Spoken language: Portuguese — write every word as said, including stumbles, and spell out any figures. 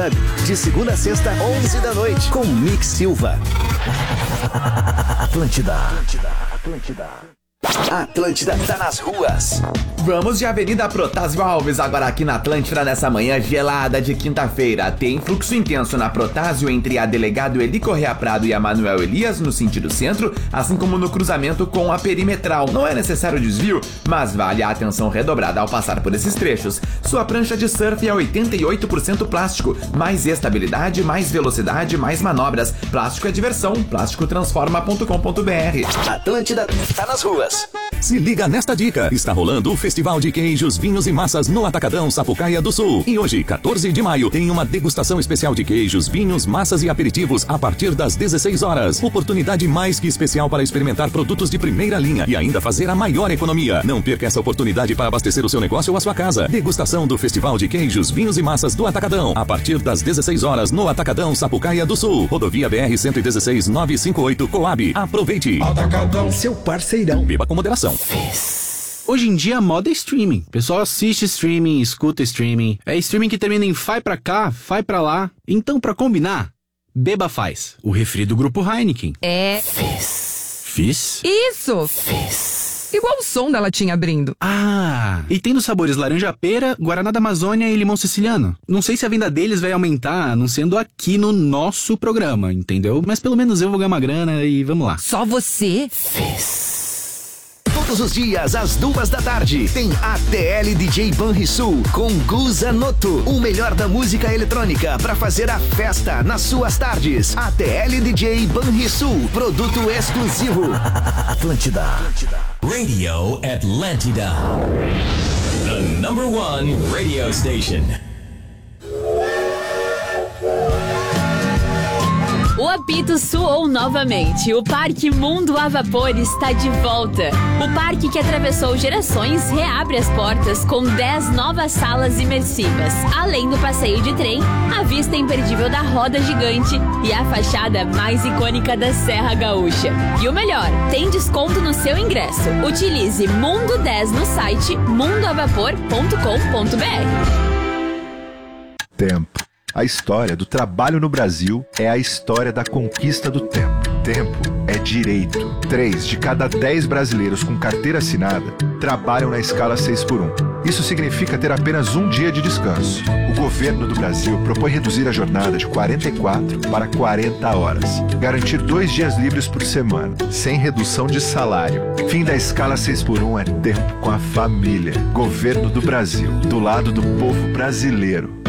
Club, de segunda a sexta, onze da noite, com Mick Silva. Atlântida. Atlântida. Atlântida. Atlântida tá nas ruas. Vamos de Avenida Protásio Alves, agora aqui na Atlântida nessa manhã gelada de quinta-feira. Tem fluxo intenso na Protásio entre a Delegado Eli Correa Prado e a Manuel Elias no sentido centro, assim como no cruzamento com a Perimetral. Não é necessário desvio, mas vale a atenção redobrada ao passar por esses trechos. Sua prancha de surf é oitenta e oito por cento plástico, mais estabilidade, mais velocidade, mais manobras. Plástico é diversão, plástico transforma ponto com ponto b r. Atlântida tá nas ruas. Se liga nesta dica, está rolando o Festival de Queijos, Vinhos e Massas no Atacadão Sapucaia do Sul. E hoje, quatorze de maio, tem uma degustação especial de queijos, vinhos, massas e aperitivos a partir das dezesseis horas. Oportunidade mais que especial para experimentar produtos de primeira linha e ainda fazer a maior economia. Não perca essa oportunidade para abastecer o seu negócio ou a sua casa. Degustação do Festival de Queijos, Vinhos e Massas do Atacadão, a partir das dezesseis horas no Atacadão Sapucaia do Sul. Rodovia B R cento e dezesseis, novecentos e cinquenta e oito, Coab. Aproveite. Atacadão, seu parceirão. Beba com moderação. Hoje em dia a moda é streaming. O pessoal assiste streaming, escuta streaming. É streaming que termina em vai pra cá, vai pra lá. Então, pra combinar, Beba Faz, o refri do grupo Heineken. É... Fizz. Fizz? Isso! Fizz. Igual o som da latinha abrindo. Ah, e tem nos sabores laranja-pera, Guaraná da Amazônia e limão siciliano. Não sei se a venda deles vai aumentar, anunciando aqui no nosso programa, entendeu? Mas pelo menos eu vou ganhar uma grana e vamos lá. Só você? Fizz. Todos os dias, às duas da tarde, tem A T L D J Banrisul com Guza Noto, o melhor da música eletrônica para fazer a festa nas suas tardes. A T L D J Banrisul, produto exclusivo. Atlântida. Radio Atlântida. The number one radio station. O apito soou novamente. O Parque Mundo a Vapor está de volta. O parque que atravessou gerações reabre as portas com dez novas salas imersivas. Além do passeio de trem, a vista imperdível da roda gigante e a fachada mais icônica da Serra Gaúcha. E o melhor, tem desconto no seu ingresso. Utilize Mundo dez no site mundo a vapor ponto com ponto b r. Tempo. A história do trabalho no Brasil é a história da conquista do tempo. Tempo é direito. Três de cada dez brasileiros com carteira assinada trabalham na escala seis por um. Isso significa ter apenas um dia de descanso. O governo do Brasil propõe reduzir a jornada de quarenta e quatro para quarenta horas. Garantir dois dias livres por semana, sem redução de salário. Fim da escala seis por um é tempo com a família. Governo do Brasil, do lado do povo brasileiro.